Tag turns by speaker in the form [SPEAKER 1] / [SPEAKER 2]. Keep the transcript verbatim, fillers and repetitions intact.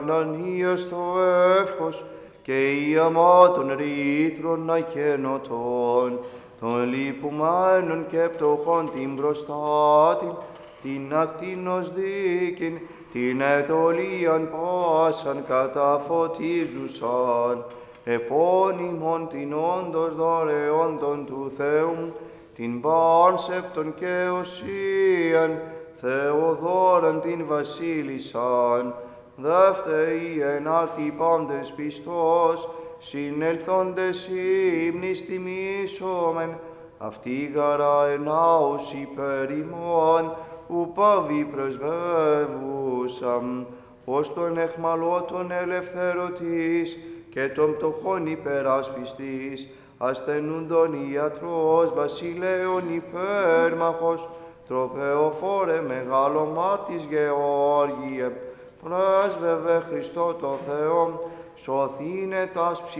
[SPEAKER 1] Ανανίας το εύχος και η αμάτων ρήθρων ακενωτών, των λυπουμένων και πτωχών την προστάτην, την ακτίνος δίκην, την ετωλίαν πάσαν καταφωτίζουσαν, επώνυμον την όντως δωρεόντων του Θεού, την πάνσεπτον και οσίαν, Θεοδόραν την βασίλισσαν, δεύτερη ενάρτη πάντες πιστός, συνελθόντες ύμνης τιμήσομεν, αυτή γαρά ενάους υπέρ ημών, ου πάβει πρεσβεύουσαμ, ως τον εχμαλώτων ελευθερωτής και των πτωχών υπεράσπιστης, ασθενούντων ιατρός, βασιλέων υπέρμαχος, τροπεοφόρε μεγάλο μάρτης Γεώργιε, πρέσβευε Χριστό το Θεό, σωθήνε τας ψυχής.